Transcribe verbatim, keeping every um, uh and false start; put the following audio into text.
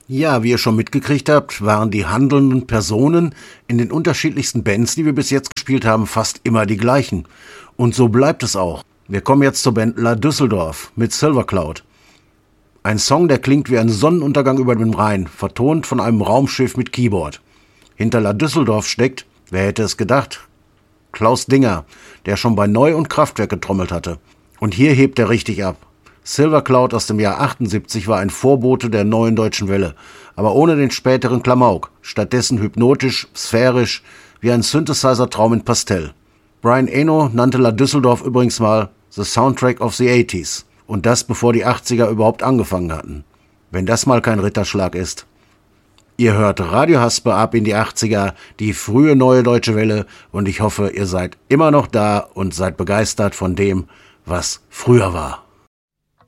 Ja, wie ihr schon mitgekriegt habt, waren die handelnden Personen in den unterschiedlichsten Bands, die wir bis jetzt gespielt haben, fast immer die gleichen. Und so bleibt es auch. Wir kommen jetzt zur Band La Düsseldorf mit Silver Cloud. Ein Song, der klingt wie ein Sonnenuntergang über dem Rhein, vertont von einem Raumschiff mit Keyboard. Hinter La Düsseldorf steckt, wer hätte es gedacht, Klaus Dinger, der schon bei Neu und Kraftwerk getrommelt hatte. Und hier hebt er richtig ab. Silver Cloud aus dem Jahr achtundsiebzig war ein Vorbote der neuen deutschen Welle, aber ohne den späteren Klamauk, stattdessen hypnotisch, sphärisch, wie ein Synthesizer-Traum in Pastell. Brian Eno nannte La Düsseldorf übrigens mal The Soundtrack of the achtziger und das bevor die achtziger überhaupt angefangen hatten. Wenn das mal kein Ritterschlag ist. Ihr hört Radio Haspe ab in die achtziger, die frühe neue deutsche Welle, und ich hoffe, ihr seid immer noch da und seid begeistert von dem, was früher war.